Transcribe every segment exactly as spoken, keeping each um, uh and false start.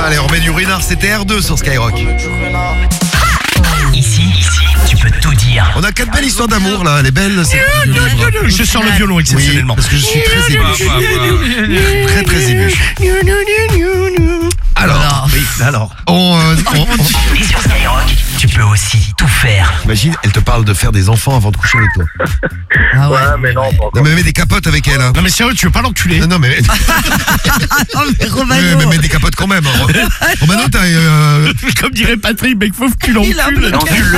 Allez, on remet du Ruinard, c'était R deux sur Skyrock. Ici, ici, tu peux tout dire. On a quatre belles histoires d'amour là, elle est belle. C'est... Je sors le violon exceptionnellement. Oui, parce que je suis très ému. Très très ému. Alors, oui, alors. on, euh, on, on- Et sur Skyrock, tu peux aussi tout faire. imagine, elle te parle de faire des enfants avant de coucher avec toi. Ah ouais. Ouais, mais non, pas Non encore. mais mets des capotes avec elle. Hein. Non mais sérieux, tu veux pas l'enculer? Non, non mais, Oh, mais oui, Romano. mais mets des capotes quand même. Hein. Romano, t'as... Euh... Comme dirait Patrick, mec, faut que tu Il a l'encules.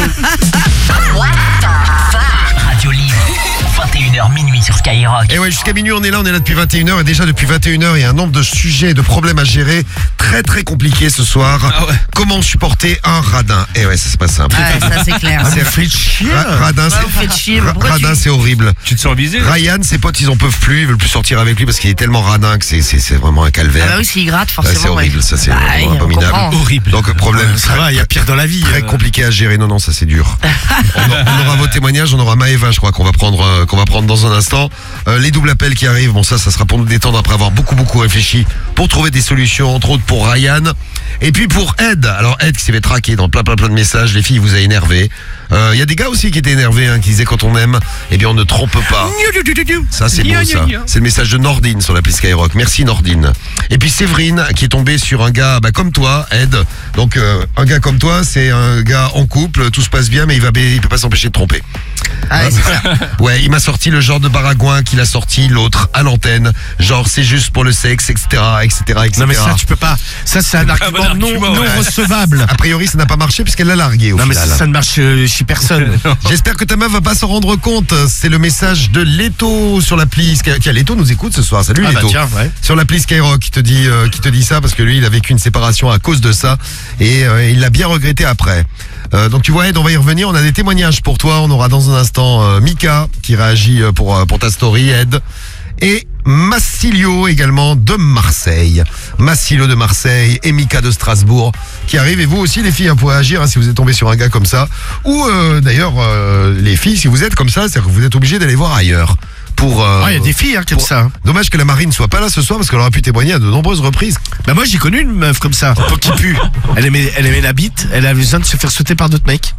Radio Libre, vingt et une heures minuit sur Skyrock. Et ouais, jusqu'à minuit on est là, on est là depuis vingt et une heures et déjà depuis vingt et une heures il y a un nombre de sujets et de problèmes à gérer très très compliqués ce soir. Ah ouais. Comment supporter un radin? Et ouais, ça c'est pas simple. Ouais, ça c'est clair. C'est fait chier. Ra- radin, Ouais, c'est... vous faites chier, Ra- pourquoi radin tu- c'est horrible. Tu te sens visé? Ryan, ses potes ils en peuvent plus, ils veulent plus sortir avec lui parce qu'il est tellement radin que c'est, c'est, c'est vraiment un calvaire. Ah bah oui, s'il gratte, Ouais, forcément. c'est horrible, ouais. ça c'est Bah, vraiment on abominable. comprend. Horrible. Donc problème Ouais, ça va, il y a pire dans la vie. très euh. compliqué à gérer. Non, non, ça c'est dur. on, a- on aura vos témoignages, on aura Maëva, je crois qu'on va prendre, euh, qu'on va prendre dans un instant. Euh, les doubles appels qui arrivent, bon ça, ça sera pour nous détendre après avoir beaucoup, beaucoup réfléchi pour trouver des solutions, entre autres pour Ryan. Et puis pour Ed. Alors Ed qui s'est fait traquer dans plein, plein, plein de messages. Les filles vous a énervé. Il euh, y a des gars aussi qui étaient énervés, hein, qui disaient quand on aime, eh bien on ne trompe pas. Ça c'est beau ça. C'est le message de Nordine sur l'appli Skyrock. Merci Nordine. Et puis Séverine qui est tombée sur un gars bah, comme toi, Ed. Donc euh, un gars comme toi, c'est un gars en couple, tout se passe bien, mais il va, il peut pas s'empêcher de tromper. Ah, ouais, c'est ça. Ouais, il m'a sorti le genre de baragouin qu'il a sorti l'autre à l'antenne. Genre c'est juste pour le sexe, et cetera, et cetera, et cetera. Non mais ça tu peux pas. Ça c'est un pas argument un non, argument, non ouais. recevable. A priori, ça n'a pas marché puisqu'elle l'a largué au Non mais final. ça, ça ne marche euh, chez personne. J'espère que ta meuf va pas s'en rendre compte. C'est le message de Leto sur l'appli Sky... Tiens, Leto nous écoute ce soir. Salut Ah bah Leto. tiens, ouais. Sur l'appli Skyrock qui te dit euh, qui te dit ça parce que lui il a vécu une séparation à cause de ça et euh, il l'a bien regretté après. Euh, donc tu vois Ed, on va y revenir. On a des témoignages pour toi. On aura dans un instant euh, Mika qui réagit euh, pour euh, pour ta story Ed et Massilio également de Marseille. Massilio de Marseille et Mika de Strasbourg qui arrivent. Et vous aussi les filles, hein, pour réagir hein, si vous êtes tombé sur un gars comme ça. Ou euh, d'ailleurs euh, les filles, si vous êtes comme ça, c'est-à-dire que vous êtes obligés d'aller voir ailleurs. Pour, euh, Il y a des filles hein, comme pour- ça. hein. Dommage que la Marine soit pas là ce soir parce qu'elle aurait pu témoigner à de nombreuses reprises. Bah moi j'ai connu une meuf comme ça. Qui pue. Elle aimait, elle aimait la bite. Elle avait besoin de se faire sauter par d'autres mecs.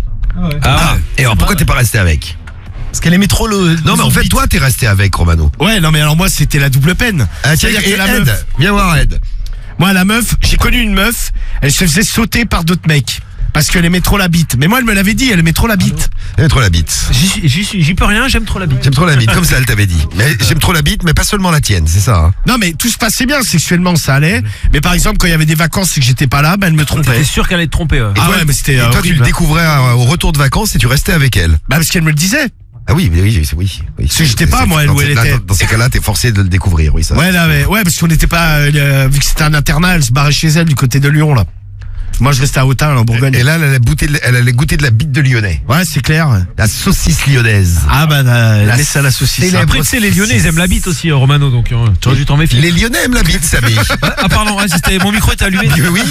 Ah ouais. Et alors pourquoi t'es pas resté avec? Parce qu'elle aimait trop le. Non mais en fait toi t'es resté avec Romano. Ouais non mais alors moi c'était la double peine. Ah, tiens, C'est-à-dire et que la Ed, meuf- viens voir Ed. Moi la meuf, j'ai connu une meuf. Elle se faisait sauter par d'autres mecs. Parce qu'elle aimait trop la bite. Mais moi elle me l'avait dit, elle aimait trop la bite. J'aime trop la bite. J'y, j'y suis- j'y peux rien, j'aime trop la bite. J'aime trop la bite, comme ça elle t'avait dit. Mais j'aime trop la bite, mais pas seulement la tienne, c'est ça. Hein. Non mais tout se passait bien sexuellement, ça allait. Mais par exemple quand il y avait des vacances et que j'étais pas là, ben elle me trompait. T'es sûr qu'elle allait te tromper? Ouais. Ah toi, ouais mais c'était Et euh, toi tu horrible, le hein. découvrais euh, au retour de vacances et tu restais avec elle. Bah parce qu'elle me le disait. Ah oui, oui, oui, oui. oui. Parce que j'étais pas, C'est- moi, elle, dans où ces- elle là, était. Dans, dans ces cas-là, t'es forcé de le découvrir, oui ça. Ouais là mais ouais parce qu'on n'était pas euh, vu que c'était un internat, elle se barrait chez elle du côté de Lyon là. Moi je restais à Autun en Bourgogne. Et là, elle allait goûter de, elle allait goûter de la bite de Lyonnais. Ouais c'est clair. La saucisse lyonnaise. Ah bah la, La laisse ça la saucisse. célèbre- Après, tu sais, les Lyonnais, ils aiment la bite aussi, euh, Romano, donc euh, tu aurais dû t'en méfier. Les Lyonnais aiment la bite, Samy. Ah, pardon, ouais, c'était, mon micro était allumé. Oui.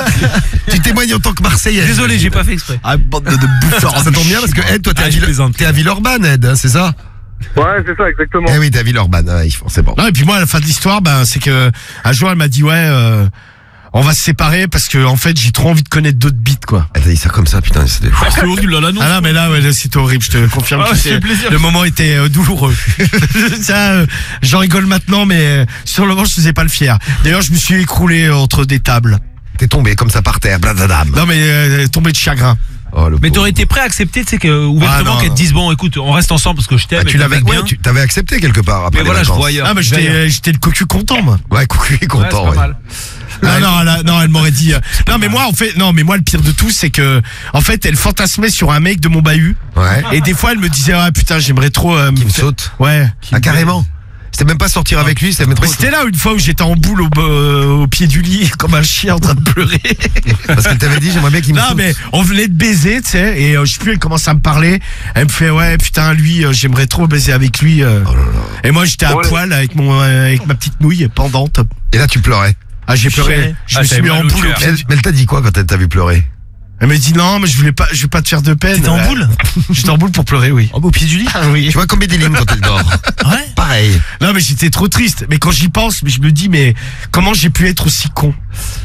Tu témoignes en tant que Marseillais. Désolé, j'ai pas fait exprès. Ah bande de, de bouffeurs. Ça tombe bien parce que Ed, toi, t'es Ah, à, je Ville- plaisante. t'es à Villeurbanne, Ed, hein, c'est ça? Ouais, c'est ça, exactement. Eh oui, t'es à Villeurbanne, ouais, forcément. Non et puis moi à la fin de l'histoire ben c'est que un jour elle m'a dit ouais euh, on va se séparer parce que en fait j'ai trop envie de connaître d'autres bites quoi. Elle t'a dit ça comme ça, putain, c'était fou. Ah, c'est horrible, là, l'annonce. Ah non mais là ouais là, c'était horrible, je te confirme Ah, que c'est c'est- plaisir. le moment était euh, douloureux. Ça euh, j'en rigole maintenant mais euh, sur le moment je faisais pas le fier. D'ailleurs je me suis écroulé euh, entre des tables. T'es tombé comme ça par terre, blablabla. Non mais euh, tombé de chagrin. Oh, le Mais pauvre. t'aurais été prêt à accepter, tu sais, que, ouvertement, Ah, non, qu'elle te non. dise, bon, écoute, on reste ensemble parce que je t'aime. Ah, tu et l'avais, t'aimes ouais, bien. tu t'avais accepté quelque part après Mais les voilà, je vacances. vois ailleurs. Ah mais j'étais euh, j'étais le cocu content moi. Ouais, coucou, il est Ouais, content, c'est ouais. pas mal. Non, non, là, non, elle m'aurait dit. euh, non, mais moi, en fait, non, mais moi, le pire de tout, c'est que, en fait, elle fantasmait sur un mec de mon bahut. Ouais. Et des fois, elle me disait, ah putain, j'aimerais trop. euh, Qui me me faire- saute. Ouais. Ah, carrément. C'était même pas sortir avec lui, c'était même trop. Mais c'était là une fois où j'étais en boule au, euh, au pied du lit, comme un chien en train de pleurer. Parce qu'elle t'avait dit, j'aimerais bien qu'il me Non, saute. mais on venait de baiser, tu sais, et euh, je sais plus, elle commence à me parler. Elle me fait, ouais, putain, lui, euh, j'aimerais trop baiser avec lui. euh. Oh là là. Et moi, j'étais à Ouais. poil avec mon, euh, avec ma petite nouille pendante. Et là, tu pleurais. Ah, j'ai pleuré. Je Ah, me suis t'avais mis en mal au boule au cœur. pied. Elle, mais elle t'a dit quoi quand elle t'a vu pleurer? Elle m'a dit non, mais je voulais pas, je veux pas te faire de peine. T'étais en Ouais. boule? J'étais en boule pour pleurer, oui. Oh, bah, au pied du lit? Ah oui. Tu vois comme Medellin quand elle dort. Ouais. Pareil. Non, mais j'étais trop triste. Mais quand j'y pense, mais je me dis, mais comment j'ai pu être aussi con?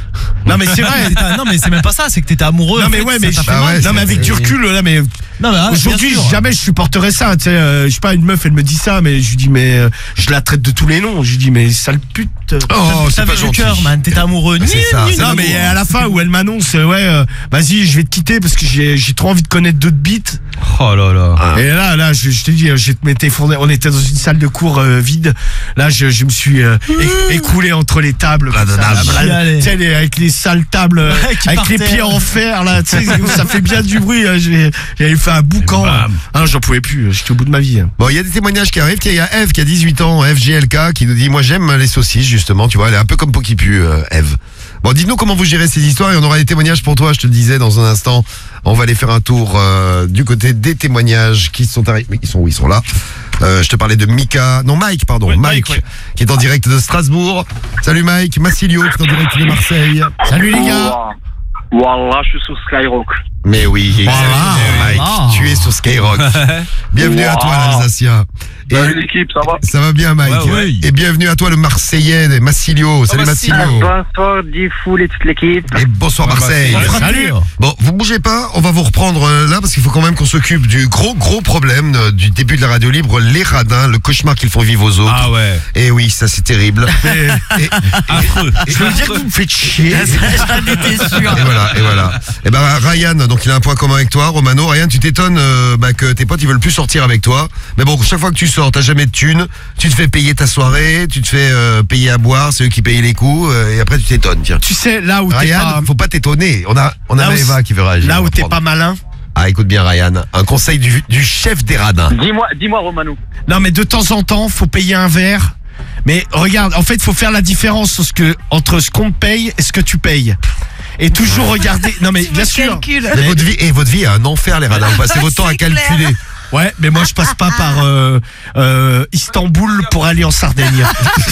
Non mais c'est vrai. T'étais- Non mais c'est même pas ça, c'est que t'étais amoureux. Non en mais fait, ouais, ça mais, t'a je- fait Bah mal. ouais, non mais avec du recul, là, mais Non mais ah, aujourd'hui, bien sûr. jamais je supporterais ça. Tu sais, euh, je sais pas, une meuf, elle me dit ça, mais je lui dis, mais euh, je la traite de tous les noms. Je lui dis, mais sale pute. Oh, c'est T'avais pas le gentil. cœur, man. T'étais amoureux. C'est Ni- ça, ni- c'est Non mais à la fin où elle m'annonce, euh, ouais, euh, vas-y, je vais te quitter parce que j'ai j'ai trop envie de connaître d'autres beats. Oh là là. Et là, là, je, je te dis, je m'étais effondré. On était dans une salle de cours euh, vide. Là, je, je me suis euh, é- écoulé entre les tables. Bah, comme ça, dommage. là, Allez. tu sais, les- avec les sales tables, euh, Ouais, qui avec les partaient. pieds en fer, là, tu sais, ça fait bien du bruit. hein. J'ai- J'avais fait un boucan. Ah, j'en pouvais plus. J'étais au bout de ma vie. Bon, il y a des témoignages qui arrivent. Tiens, il y a Eve qui a dix-huit ans, Eve G L K, qui nous dit, moi j'aime les saucisses, justement, tu vois, elle est un peu comme Pokipu, euh, Eve. Bon, dites-nous comment vous gérez ces histoires et on aura des témoignages pour toi, je te le disais dans un instant. On va aller faire un tour euh, du côté des témoignages qui sont arrivés. Mais ils sont où? Ils sont là. Euh, je te parlais de Mika, non Mike, pardon, Ouais, Mike, Mike, ouais. qui est en direct de Strasbourg. Salut Mike, Massilio qui est en direct de Marseille. Salut les gars. Wallah, je suis sur Skyrock. Mais oui, exactement, Mike, Ah. tu es sur Skyrock. Bienvenue à toi Wow. l'Alsacien. Et- Salut l'équipe, ça va? Ça va bien Mike. Ouais, ouais. Et bienvenue à toi le Marseillais, Massilio. Salut Massilio. Massilio. Bonsoir, Diffoul et toute l'équipe. Et bonsoir Marseille. Salut. Bon, vous bougez pas, on va vous reprendre euh, là parce qu'il faut quand même qu'on s'occupe du gros gros problème euh, du début de la radio libre, les radins, le cauchemar qu'ils font vivre aux autres. Ah ouais. Et oui, ça c'est terrible. et, et- Affreux. Je veux dire que vous me faites chier. J'en étais sûr. et voilà, et voilà. Et ben Ryan, donc il a un point commun avec toi, Romano. Ryan, tu t'étonnes euh, bah, que tes potes ils veulent plus sortir avec toi. Mais bon, chaque fois que tu sors, t'as jamais de thunes, tu te fais payer ta soirée, tu te fais euh, payer à boire, c'est eux qui payent les coups, euh, et après tu t'étonnes. Tiens. Tu sais, là où t'es Ryan, pas, faut pas t'étonner. On a, on a Là où Maëva qui veut réagir. là On où va t'es prendre. pas malin. Ah, écoute bien Ryan, un conseil du, du chef des radins. Dis-moi, dis-moi, Romano. Non, mais de temps en temps, faut payer un verre. Mais regarde, en fait, faut faire la différence entre ce que, entre ce qu'on te paye et ce que tu payes. Et toujours regarder. Non, mais bien sûr. Calcul. Et votre vie, et votre vie est un enfer les radins. Vous passez votre temps à C'est clair. calculer. Ouais, mais moi je passe pas par euh, euh, Istanbul pour aller en Sardaigne.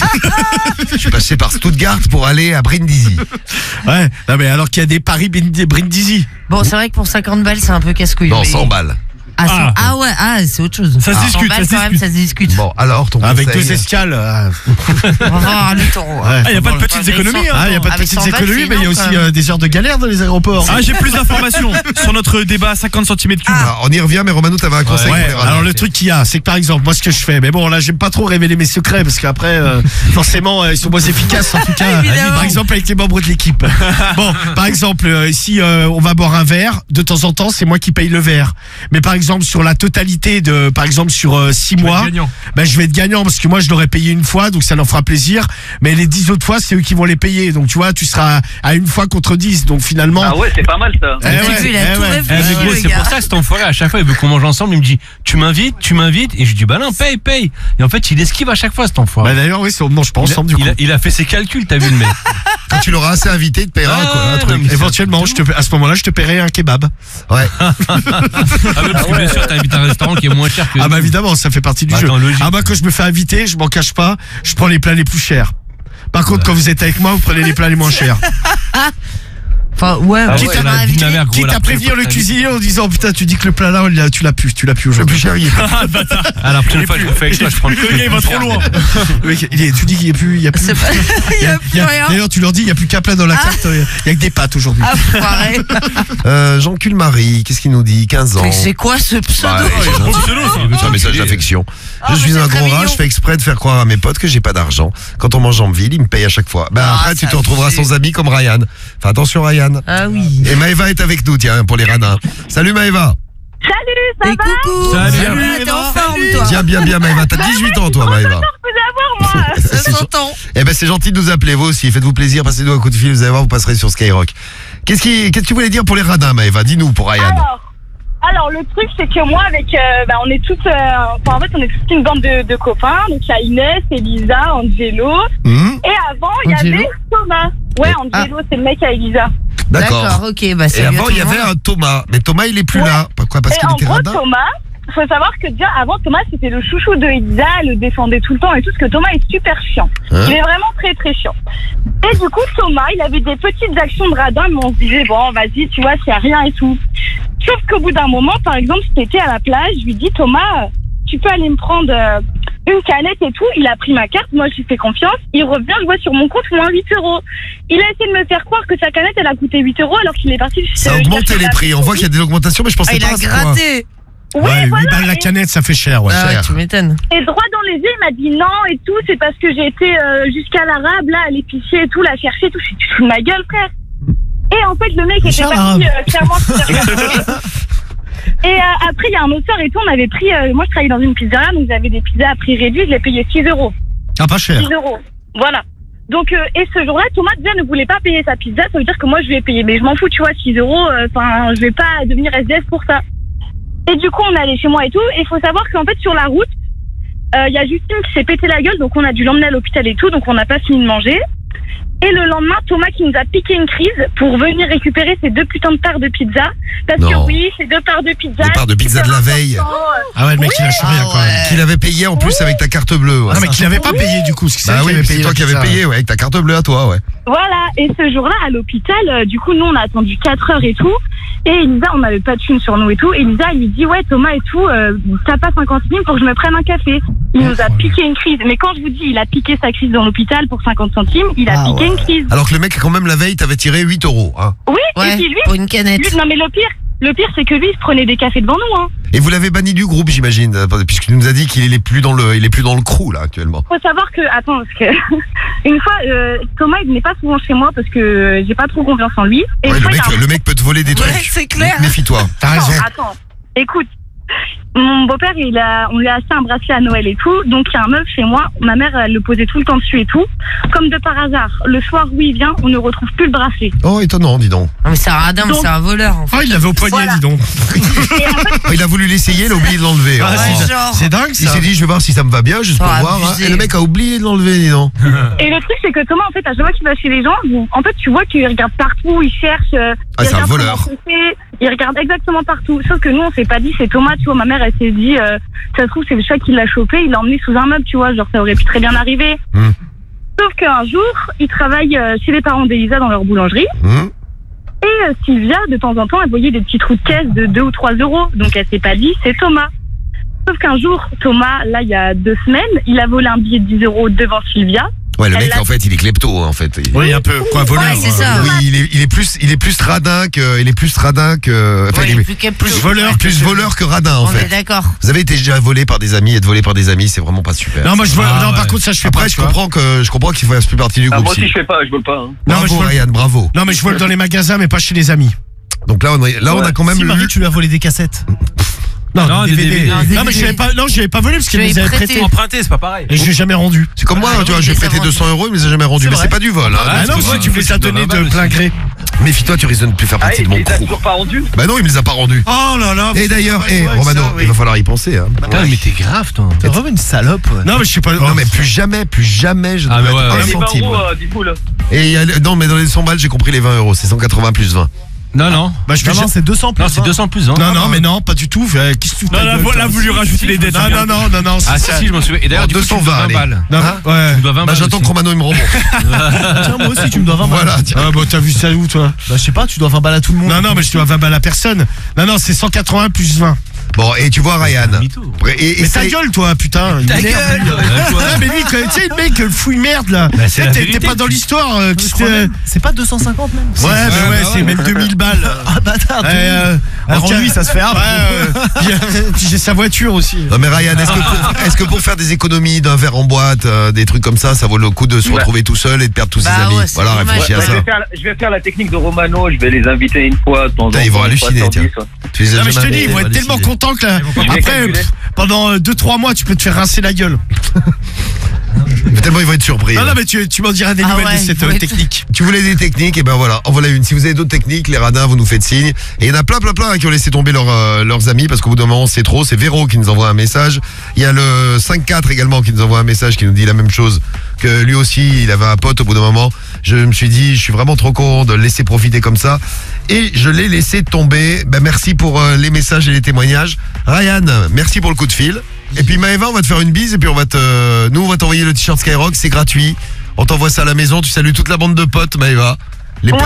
Je suis passé par Stuttgart pour aller à Brindisi. Ouais, non mais alors qu'il y a des paris Brindi- Brindisi. Bon, c'est vrai que pour cinquante balles, c'est un peu casse-couille. Non, mais- cent balles. Ah, cent- Ah. ah ouais, ah, c'est autre chose. Ça se cent discute, balles, ça se quand même, discute. ça se discute. Bon, alors ton Avec conseil. deux escales. euh, On va voir un huit euros. ouais. Ah, y a pas de petites Avec économies, cent- hein. Ah, il y a pas de Avec petites cent balles, économies, c'est mais il y a énorme, aussi quand même. euh, des heures de galère dans les aéroports. Ah, j'ai plus d'informations sur notre débat à cinquante centimètres cubes. Alors, on y revient, mais Romano, t'avais un conseil Ouais, pour les radins. alors le truc qu'il y a, c'est que par exemple, moi ce que je fais, mais bon là j'aime pas trop révéler mes secrets parce qu'après euh, forcément euh, ils sont moins efficaces en tout cas. Évidemment. Par exemple avec les membres de l'équipe. Bon, par exemple euh, si euh, on va boire un verre, de temps en temps c'est moi qui paye le verre. Mais par exemple sur la totalité de, par exemple sur euh, six mois, gagnant. ben je vais être gagnant parce que moi je l'aurais payé une fois donc ça leur fera plaisir. Mais les dix autres fois c'est eux qui vont les payer donc tu vois tu seras à une fois contre dix donc finalement. Ah ouais, c'est pas mal ça. Eh T'as ouais, vu, il a eh tout ouais. Eh, mais réfléchi, gros, le c'est gars. pour ça que cet enfoiré, à chaque fois, il veut qu'on mange ensemble. Il me dit, tu m'invites, tu m'invites. Et je dis, bah non, paye, paye. Et en fait, il esquive à chaque fois, cet enfoiré. Bah d'ailleurs oui c'est on mange pas il, a, ensemble du coup. il a- il a fait ses calculs, t'as vu le mec. Quand tu l'auras assez invité, il te paiera Ah, quoi, un non, truc. mais- Éventuellement, je te, à ce moment-là, je te paierai un kebab. Ouais. Ah, ouais, parce que bien sûr, t'invites un restaurant qui est moins cher que. Ah bah évidemment, ça fait partie du Bah, jeu. attends, logique. Ah bah quand je me fais inviter, je m'en cache pas, je prends les plats les plus chers. Par contre, quand vous êtes avec moi, vous prenez les plats les moins chers. Enfin, ouais, Ah ouais, ouais, ça la m'a vie de invité. ma mère, gros, Quitte la à prévenir le prochaine fois, cuisinier en disant putain, tu dis que le plat là, il a- tu l'as pu, tu l'as pu Le aujourd'hui. plus cher, il est pas. Ah, la prochaine fois, je le fais avec toi, je prends le Le gars, il va trop loin. Le mec, il est- tu dis qu'il y a plus, il y a plus. C'est pas- Il y a il y a- plus rien. D'ailleurs, tu leur dis, il y a plus qu'un plat dans la carte, il y a que des pâtes aujourd'hui. Ah, pareil. Euh, Jean Culmarie, qu'est-ce qu'il nous dit? quinze ans. Mais c'est quoi ce pseudo? Bah, il est trop pseudo, ça. C'est un message d'affection. Ah, Je mais suis c'est un très gros rat, mignon. je fais exprès de faire croire à mes potes que j'ai pas d'argent. Quand on mange en ville, ils me payent à chaque fois. Bah Ah, après, tu ça te retrouveras fait- sans amis comme Ryan. Fais attention, Ryan. Ah oui. Et Maëva est avec nous, tiens, pour les radins. Salut Maëva. Et coucou. Salut. Ah, t'es en forme, toi. Bien, bien, bien, Maëva. T'as dix-huit ans, toi, Maëva. Ça C'est s'entend. Eh ben, c'est gentil de nous appeler, vous aussi. Faites-vous plaisir, passez-nous un coup de fil, vous allez voir, vous passerez sur Skyrock. Qu'est-ce qui, qu'est-ce que tu voulais dire pour les radins, Maëva? Dis-nous pour Ryan. Alors, alors, le truc, c'est que moi, avec, euh, bah, on est toutes, euh, enfin, en fait, on est toute une bande de, de copains. Donc, il y a Inès, Elisa, Angelo. Hum, Et avant, il y Angelo avait Thomas. Ouais, Angelo, c'est le mec à Elisa. D'accord. ok, bah c'est Et mieux avant, tout il y le avait monde. un Thomas. Mais Thomas, il est plus Ouais. là. Pourquoi? Parce Et qu'il en était gros, radin? Thomas, faut savoir que déjà, avant, Thomas, c'était le chouchou de Elisa, elle le défendait tout le temps et tout, parce que Thomas est super chiant. Hein? Il est vraiment très, très chiant. Et du coup, Thomas, il avait des petites actions de radin, mais on se disait, bon, vas-y, tu vois, s'il n'y a rien et tout. Sauf qu'au bout d'un moment, par exemple, c'était à la plage, je lui dis, Thomas, tu peux aller me prendre euh, une canette et tout. Il a pris ma carte, moi j'ai fait confiance. Il revient, je vois sur mon compte moins huit euros. Il a essayé de me faire croire que sa canette elle a coûté huit euros alors qu'il est parti. Ça a euh, augmenté chercher les la- prix. On voit qu'il y a des augmentations, mais je pensais Ah, il pas a à ce point. gratté. Oui, Ouais, huit voilà. balles la Et- canette, ça fait cher, ouais. Ah, cher. tu m'étonnes. Et droit dans les yeux, il m'a dit non et tout, c'est parce que j'ai été euh, jusqu'à l'arabe, là, à l'épicier et tout, la chercher et tout. Je suis, tu te fous de ma gueule, frère. Et en fait, le mec était Richard parti l'arabe. euh, clairement. se faire chercher. Et euh, après, il y a un autre soir et tout, on avait pris, euh, moi je travaillais dans une pizzeria, donc j'avais des pizzas à prix réduit, je les payais six euros. Ah, pas cher. six euros. Voilà. Donc, euh, et ce jour-là, Thomas déjà ne voulait pas payer sa pizza, ça veut dire que moi je vais payer. Mais je m'en fous, tu vois, six euros, enfin, je vais pas devenir S D F pour ça. Et du coup, on est allé chez moi et tout, et il faut savoir qu'en fait, sur la route, il y a Justine qui s'est pété la gueule, donc on a dû l'emmener à l'hôpital et tout, donc on n'a pas fini de manger. Et le lendemain, Thomas qui nous a piqué une crise pour venir récupérer ces deux putains de parts de pizza. Parce Non. que oui, ces deux parts de pizza. Des parts de pizza de la veille. Ah ouais, le mec, il lâche rien, quand même. Qu'il avait payé en plus avec ta carte bleue. ouais. Non, mais qu'il avait pas payé, du coup. parce que c'est Bah lui oui, qui avait c'est payé toi la qui avais pizza. payé, ouais, avec ta carte bleue à toi, ouais. Voilà, et ce jour-là, à l'hôpital, euh, du coup, nous, on a attendu quatre heures et tout. Et Elisa, on n'avait pas de thunes sur nous et tout. Et Elisa, elle lui dit, ouais, Thomas et tout, euh, t'as pas cinquante centimes pour que je me prenne un café. Il nous a piqué une crise. Mais quand je vous dis, il a piqué sa crise dans l'hôpital pour cinquante centimes, il a Ah piqué ouais. une crise. Alors que le mec, quand même, la veille, t'avait tiré huit euros. Hein. Oui, Ouais, et puis lui, pour une canette. lui, non mais le pire, le pire, c'est que lui, il se prenait des cafés devant nous, hein. Et vous l'avez banni du groupe, j'imagine, euh, puisqu'il nous a dit qu'il est plus dans le, il est plus dans le crew, là, actuellement. Faut savoir que, attends, parce que, une fois, euh, Thomas, il venait pas souvent chez moi parce que euh, j'ai pas trop confiance en lui. Et Ouais, une le fois, mec, il y a un- le mec peut te voler des Ouais, trucs. c'est clair. Méfie-toi. T'as raison. Attends, attends, écoute. Mon beau-père, il a, on lui a acheté un bracelet à Noël et tout. Donc, il y a un meuf chez moi. Ma mère, elle le posait tout le temps dessus et tout. Comme de par hasard, le soir où il vient, on ne retrouve plus le bracelet. Oh, étonnant, dis donc. Non, mais c'est un radin, mais Donc- c'est un voleur, en fait. Ah, il l'avait au poignet, Voilà. dis donc. Et en fait, Oh, il a voulu l'essayer, il a oublié de l'enlever. Ah, Oh. c'est- genre. C'est dingue, Il ça. s'est dit, je vais voir si ça me va bien, juste pour Oh, voir. hein. abusé. Et le mec a oublié de l'enlever, dis donc. et le truc, c'est que Thomas, en fait, à chaque fois qu'il va chez les gens, vous- en fait, tu vois qu'il regarde partout, il cherche. euh, Ah, il c'est un regarde voleur. comment c'est fait, il regarde exactement partout. Sauf que nous, on s'est pas dit, c'est Thomas, tu vois. Ma mère, elle s'est dit, euh, ça se trouve, c'est le chat qui l'a chopé, il l'a emmené sous un meuble, tu vois. Genre, ça aurait pu très bien arriver. Hmm. Sauf qu'un jour, il travaille euh, chez les parents d'Elisa dans leur boulangerie. Hum. Et euh, Sylvia, de temps en temps, elle voyait des petits trous de caisse de deux ou trois euros. Donc elle s'est pas dit, c'est Thomas. Sauf qu'un jour, Thomas, là, il y a deux semaines, il a volé un billet de dix euros devant Sylvia. Ouais, le Elle mec, l'a- en fait, il est klepto, hein, en fait. Il- Oui, un peu. Quoi, voleur. Ouais, c'est ça. Oui, il est, il est plus, il est plus radin que, il est plus radin que, enfin, Ouais, il il est est plus qu'à plus. Plus voleur. plus que- voleur que radin, en On fait. est d'accord. Vous avez été déjà volé par des amis et de voler par des amis, c'est vraiment pas super. Non, moi, je vole. Ah, Non, par ouais. contre, ça, je fais Après, pas. je tu vois. comprends que, je comprends qu'il fasse plus partie du Ah, groupe. moi aussi, si. je fais pas, je vole pas. Hein. Non, mais Bravo, je vole- Ryan, bravo. Non, mais je vole dans les magasins, mais pas chez les amis. Donc là, on a, là, on a quand même Si, Marie, lu- tu lui as volé des cassettes. Non, Non, des des D V D. D V D. Non, mais je l'avais pas, non, je l'avais pas volé parce Tu qu'il me l'avais les avait prêté. prêtés. Emprunté, c'est pas pareil. Et je l'ai jamais rendu. C'est comme moi, Ah, tu vois, oui, j'ai il les a prêté vendus. deux cents euros, il me les a jamais rendus. C'est Mais vrai. c'est pas du vol, hein. Ah non, parce que si moi, tu me les as je te donnés donne un de balle plein aussi. gré. Méfie-toi, tu risques de ne plus faire Ah, partie il de mon il t'a crew. toujours pas rendu. Bah non, il me les a pas rendus. Oh là là. Et d'ailleurs, c'est eh, pas vrai que Romano, ça, oui. il va falloir y penser, hein. Putain, mais t'es grave, toi. T'es vraiment une salope. ouais. Non, mais je sais pas. Non, mais plus jamais, plus jamais, je ne Ah, mais vais ouais, mettre ouais. un Les vingt centime. euros, euh, du coup, là. Et il y a le- non, mais dans les cent balles, j'ai compris les vingt euros. C'est cent quatre-vingts plus vingt. Non, non. Bah, je vais Non, non, jamais- c'est deux cents plus. Non, c'est vingt. deux cents plus, hein. Non, non, mais non, pas du tout. Euh, Qu'est-ce que tu Non, là, vous- là, vous lui rajoutez les dettes. Non, non, non, non, non. Ah, c'est si, ça. si, je m'en souviens. Et d'ailleurs, Bon, du coup, tu me dois deux cent vingt, vingt balles. Non, Hein ouais. Tu me dois vingt Bah, balles. j'attends aussi. que Romano il me rembourse. Tiens, moi aussi, tu me dois vingt balles. Voilà, tiens. Ah, bah, t'as vu ça où, toi? Bah, je sais pas, tu dois vingt balles à tout le monde. Non, non, mais je dois vingt balles à personne. Non, non, c'est cent quatre-vingts plus vingt. Bon, et tu vois, Ryan. Mytho. Et, et Mais ça- ta gueule, toi, putain. Ta Il m'énerve, gueule. lui. Ouais, quoi. Ah, mais lui, quand- tu sais, le mec, le fouille merde, là. Bah, c'est la T'es- vérité. T'es pas dans l'histoire. euh, Je qui crois c'était- même. C'est pas deux cent cinquante même. Ouais, Ouais, mais ouais, bah c'est ouais. même deux mille balles. Ah, bâtard. Ouais, euh, Alors, ok. lui, ça se fait Ouais, rare. euh, j'ai- puis j'ai sa voiture aussi. Non mais Ryan, est-ce que, pour, est-ce que pour faire des économies d'un verre en boîte, euh, des trucs comme ça, ça vaut le coup de se Ouais. retrouver tout seul et de perdre tous Bah ses amis ouais, c'est Voilà, dommage. réfléchis Ouais, à je, ça. vais faire, je vais faire la technique de Romano, je vais les inviter une fois de temps en temps. Putain, ils vont une fois halluciner, sur tiens. dix, ouais. Tu les as Non, mais je te jamais- dis, ils vont être tellement contents que là, pas après, calculer. pff, pendant deux trois mois, tu peux te faire rincer la gueule. Mais tellement ils vont être surpris. Non, là. non, mais tu, tu m'en diras des Ah nouvelles ouais, de cette il faut euh, être- technique. Tu voulais des techniques, et ben voilà, en voilà une. Si vous avez d'autres techniques, les radins, vous nous faites signe. Et il y en a plein, plein, plein qui ont laissé tomber leurs, euh, leurs amis parce qu'au bout d'un moment, c'est trop. C'est Véro qui nous envoie un message. Il y a le cinq quatre également qui nous envoie un message qui nous dit la même chose, que lui aussi, il avait un pote au bout d'un moment. Je me suis dit, je suis vraiment trop con de le laisser profiter comme ça. Et je l'ai laissé tomber. Ben, merci pour euh, les messages et les témoignages. Ryan, merci pour le coup de fil. Et puis Maëva, on va te faire une bise et puis on va te, nous on va t'envoyer le t-shirt Skyrock, c'est gratuit. On t'envoie ça à la maison, tu salues toute la bande de potes Maëva. Les, po- Ouais,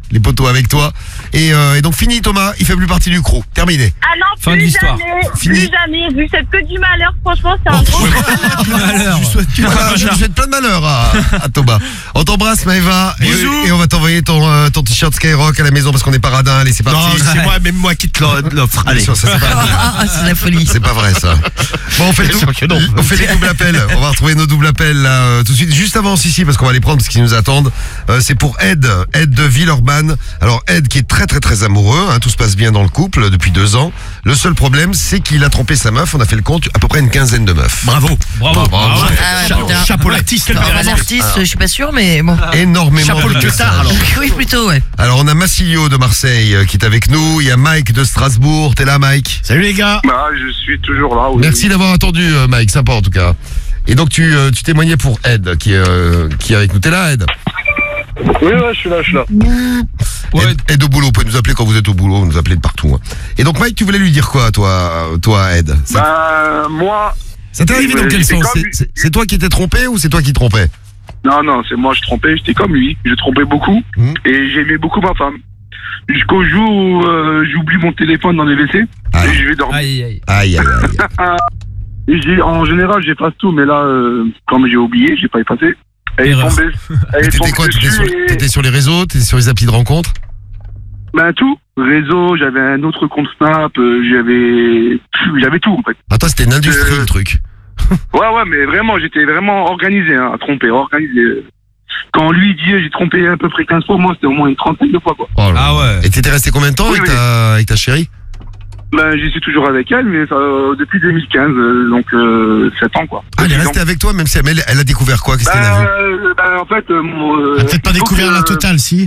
les poteaux avec toi. Et, euh, et donc fini Thomas, il fait plus partie du crew. Terminé. Ah non, Fin de plus l'histoire. jamais, Fini. plus jamais. Vu que c'est que du malheur, franchement, c'est un gros malheur. Je souhaite que- Voilà, je te souhaite plein de malheur à, à Thomas. On t'embrasse Maëva et, Bisous. et on va t'envoyer ton, euh, ton t-shirt Skyrock à la maison parce qu'on est paradin. Allez, c'est Non, parti. c'est moi, même moi qui te l'offre. Allez. Bien sûr, ça, c'est pas vrai. Ah, c'est la folie. C'est pas vrai ça. Bon, on fait, le Bien sûr dou- que non. on fait les doubles appels. On va retrouver nos doubles appels là euh, tout de suite. Juste avant Sissi parce qu'on va les prendre parce qu'ils nous attendent. Euh, c'est pour Ed, Ed de Villeurbanne. Alors Ed qui est très très très amoureux. Hein, tout se passe bien dans le couple depuis deux ans. Le seul problème c'est qu'il a trompé sa meuf. On a fait le compte, à peu près une quinzaine de meufs. Bravo. Bravo. Bravo. Ah ouais, Cha- putain. Chapeau l'artiste. Alors, un artiste, je suis pas sûr, mais bon. Énormément Chapeau de le messages. tard, alors. Oui, plutôt, ouais. Alors on a Massilio de Marseille euh, qui est avec nous. Il y a Mike de Strasbourg. T'es là Mike? Salut les gars. Bah, je suis toujours là. oui. Merci d'avoir attendu euh, Mike, sympa en tout cas. Et donc tu, euh, tu témoignais pour Ed qui est, euh, qui est avec nous. T'es là Ed? Oui, ouais, je suis là, je suis là. Ouais. Ed, Ed au boulot, vous pouvez nous appeler quand vous êtes au boulot, vous nous appelez de partout. hein. Et donc Mike, tu voulais lui dire quoi toi, euh, toi Ed? Ça, Bah, moi. ça t'est arrivé euh, dans quel j'étais sens? comme C'est- lui. C'est c'est toi qui t'es trompé ou c'est toi qui te trompais? Non, non, c'est moi, je trompais, j'étais comme lui. Je trompais beaucoup. Mhm. Et j'aimais beaucoup ma femme. Jusqu'au jour où euh, j'oublie mon téléphone dans les W C. Aïe. Et je vais dormir. Aïe, aïe. Aïe aïe aïe. Et j'ai, en général, j'efface tout, mais là, euh, comme j'ai oublié, j'ai pas effacé. Elle est Erreur. tombée. Elle est T'étais tombée quoi? T'étais dessus sur, et- t'étais sur les réseaux? T'étais sur les applis de rencontre? Ben tout. Réseau, j'avais un autre compte Snap, euh, j'avais, pff, j'avais tout en fait. Ah toi c'était une industrie Euh, le truc. Ouais, ouais, mais vraiment, j'étais vraiment organisé, hein, à tromper, organisé. Quand lui dit j'ai trompé à peu près quinze fois, moi c'était au moins une trentaine de fois quoi. Oh là là. Ah ouais. Et t'étais resté combien de temps Oui, avec, oui. Ta, avec ta chérie? Ben j'y suis toujours avec elle, mais ça, euh, depuis deux mille quinze, euh, donc euh, sept ans quoi. Ah, elle est Donc, restée avec toi même si elle, elle a découvert quoi? Qu'est-ce ben, qu'elle a vu? euh, ben, en fait, euh, mon, euh, Ah, peut-être pas il faut découvert que- la totale, si.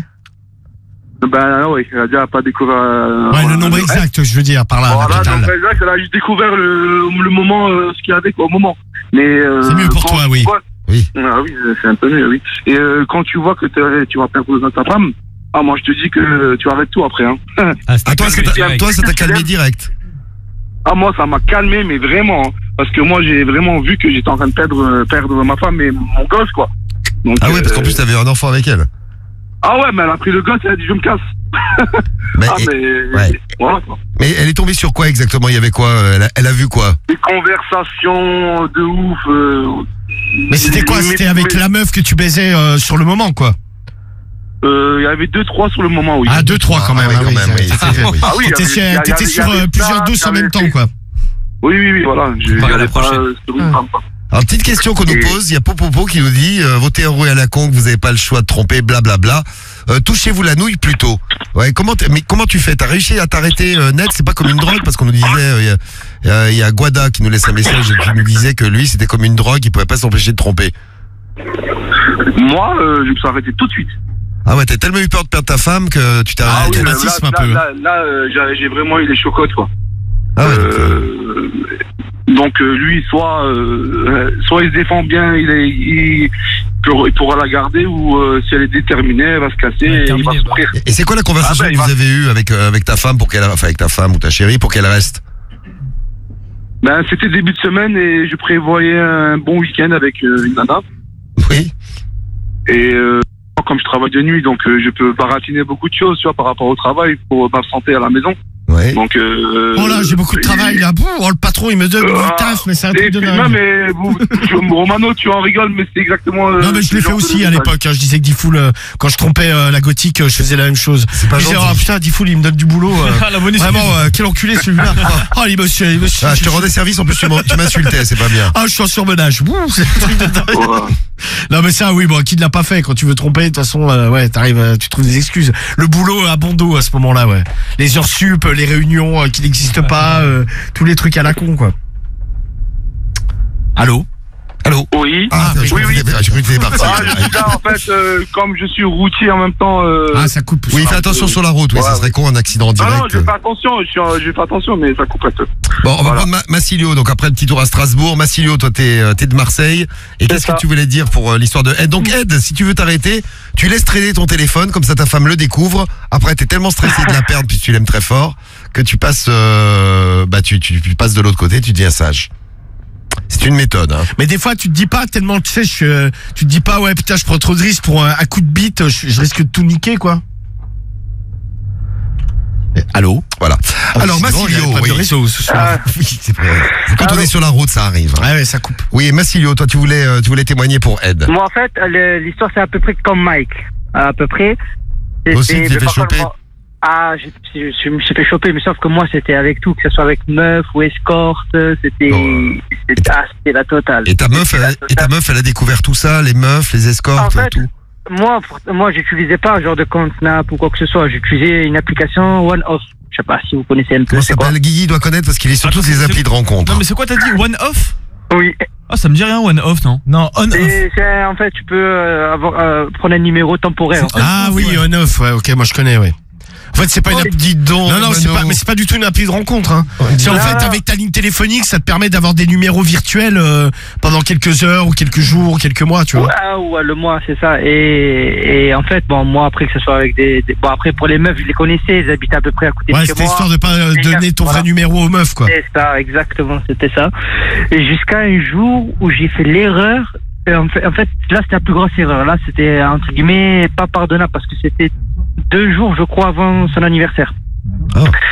Ben oui, elle a déjà pas découvert. euh, Ouais, le voilà. nombre exact, je veux dire, par là, Voilà, la le totale. nombre exact, elle a juste découvert le, le moment, euh, ce qu'il y avait quoi, au moment. Mais euh, C'est mieux pour quand toi, tu oui. vois- Oui. Ah oui, euh, c'est un peu mieux, oui. Et euh, quand tu vois que t'es- tu vas perdre ta femme, ah moi je te dis que tu arrêtes tout après. Hein. Ah, c'était Ah, toi, ça calmé t'a- direct. toi ça t'a calmé direct. Ah moi ça m'a calmé, mais vraiment. hein. Parce que moi j'ai vraiment vu que j'étais en train de perdre, euh, perdre ma femme et mon gosse quoi. Donc, Ah ouais parce euh, qu'en plus t'avais un enfant avec elle. Ah ouais, mais elle a pris le gosse, elle a dit je me casse. Mais, Ah et- mais ouais. voilà quoi. mais elle est tombée sur quoi exactement? Il y avait quoi? Elle a, elle a vu quoi? Des conversations de ouf. euh, Mais c'était quoi? mais- C'était avec mais- la meuf que tu baisais euh, sur le moment, quoi. Euh, Il y avait deux trois sur le moment, oui. Ah, deux, trois quand Ah, même. oui, ah quand oui, même, oui. c'était- Oui. Ah oui, il y T'étais avait- sur, il y avait- t'étais il y sur avait euh, ça, plusieurs doses en il y même avait temps, fait- quoi. Oui, oui, oui, voilà. Je Pareil, j'allais la pas, prochaine. euh, sur une femme, quoi. Alors petite question qu'on nous Et- pose, il y a Popopo qui nous dit euh, vos théories à la con, que vous n'avez pas le choix de tromper, blablabla. Euh, touchez-vous la nouille plutôt. Ouais, comment t'es- mais comment tu fais? T'as réussi à t'arrêter euh, net? C'est pas comme une drogue parce qu'on nous disait euh, il y a- il y, a- il y a Guada qui nous laisse un message et qui nous disait que lui c'était comme une drogue, il pouvait pas s'empêcher de tromper. Moi, euh, je me suis arrêté tout de suite. Ah ouais, t'as tellement eu peur de perdre ta femme que tu t'es Ah arrêté. oui, là, traumatisme là, un peu. là, là, euh, j'ai j'ai vraiment eu des chocottes, quoi. Ah ouais, donc, euh, Euh, donc euh, lui, soit, euh, soit il se défend bien, il, est, il, pour- il pourra la garder, ou euh, si elle est déterminée, elle va se casser Ouais, et il va terminé, souffrir. et c'est quoi la conversation Ah ben, que il vous va- avez eue avec euh, avec ta femme pour qu'elle, enfin avec ta femme ou ta chérie pour qu'elle reste? Ben, c'était début de semaine et je prévoyais un bon week-end avec euh, une nana. Oui. Et euh, comme je travaille de nuit, donc euh, je peux baratiner beaucoup de choses, tu vois, par rapport au travail pour m'absenter à la maison. Ouais. Donc, euh, Oh là, j'ai beaucoup de travail, là. Bouh, oh, le patron, il me donne du Ah, taf, mais c'est un Et truc de puis dingue. même, mais vous, tu- Romano, tu en rigoles, mais c'est exactement. euh, Non, mais je l'ai ce fait genre de aussi à message. l'époque. hein. Je disais que Diffoul, euh, quand je trompais euh, la gothique, euh, je faisais la même chose. C'est pas Je disais, gentil. oh putain, Diffoul, il me donne du boulot. euh. Ah, la bonne excuse. Vraiment, euh, quel enculé celui-là. Oh, il me suit, il me suit. Ah, je te rendais service en plus tu m'en- tu m'insultais, c'est pas bien. Ah, je suis en surmenage. Bouh, c'est un truc de dingue. Ouais. Non, mais ça, oui, bon, qui ne l'a pas fait? Quand tu veux tromper, de toute façon, euh, ouais, t'arrives, euh, tu trouves des excuses. Le boulot à bon dos à ce moment-là, ouais. Les heures sup, les réunions euh, qui n'existent pas, euh, tous les trucs à la con, quoi. Allô? Allô? Oui. Ah, Ah, j'ai oui, cru que oui. t'étais- j'ai cru que t'étais parti. Ah, je suis là, en fait, euh, comme je suis routier en même temps. Euh... Ah, ça coupe. Oui, fais attention sur la route, oui, Ouais, ça serait con un accident non, non, direct. je fais attention, je, suis, en- je fais attention, mais ça coupe un peu. Bon, on va Voilà. prendre Ma- Massilio, donc après le petit tour à Strasbourg. Massilio, toi, t'es euh, t'es de Marseille. Et qu'est-ce ça. que tu voulais dire pour euh, l'histoire de Ed? Donc, Ed, si tu veux t'arrêter, tu laisses traîner ton téléphone, comme ça ta femme le découvre. Après, t'es tellement stressé de la perdre, puisque tu l'aimes très fort, que tu passes, euh, bah, tu, tu, tu passes de l'autre côté, tu deviens sage. C'est une méthode, hein. Mais des fois, tu te dis pas tellement, tu sais, je, tu te dis pas, ouais, putain, je prends trop de risques pour un, un coup de bite, je, je risque de tout niquer, quoi. Allô. Voilà. Oh, Alors décidément, il y Massilio, avait pas oui. de réseau ce soir. Oui, c'est vrai. Quand on Allô. est sur la route, ça arrive. Ouais, ouais, ça coupe. Oui, Massilio, toi, tu voulais, euh, tu voulais témoigner pour Ed. Moi, en fait, le- l'histoire, c'est à peu près comme Mike. À peu près. Toi aussi, C'était- tu t'es mais fait par contre, choper moi- Ah, j'ai- je je me suis fait choper, mais sauf que moi, c'était avec tout, que ce soit avec meuf ou escorte, c'était Oh. c'était ah, c'était la totale. Et ta meuf, C'était elle, la a- et totale. ta meuf, elle a découvert tout ça, les meufs, les escortes, En fait, tout. Moi, pour- moi, j'utilisais pas un genre de compte Snap ou quoi que ce soit. J'utilisais une application One Off. Je sais pas si vous connaissez un peu. Comment ça c'est quoi s'appelle? Guigui doit connaître parce qu'il est sur Attends, toutes les c'est- applis de rencontre. Non, mais c'est quoi t'as dit? One off? Oui. Ah, ça me dit rien, one off, non? Non, on off. C'est c'est- en fait, tu peux euh, avoir, euh, prendre un numéro temporaire. en fait. Ah oui, on off, ouais, ok, moi je connais, ouais. En fait, c'est pas une appli. Dis donc, Non, non, c'est Mano. pas, mais c'est pas du tout une appli de rencontre. Hein. C'est en Non, fait non. avec ta ligne téléphonique, ça te permet d'avoir des numéros virtuels euh, pendant quelques heures ou quelques jours ou quelques mois, tu vois. Ah ouais, le mois, c'est ça. Et, et en fait, bon, moi, après que ce soit avec des, des- bon, après pour les meufs, je les connaissais, ils habitaient à peu près à côté Ouais, de chez c'était moi. histoire de pas euh, donner ton Voilà. vrai numéro aux meufs, quoi. C'est ça, exactement, c'était ça. Et jusqu'à un jour où j'ai fait l'erreur. et En fait, en fait, là, c'était la plus grosse erreur. Là, c'était entre guillemets pas pardonnable parce que c'était deux jours, je crois, avant son anniversaire. Oh.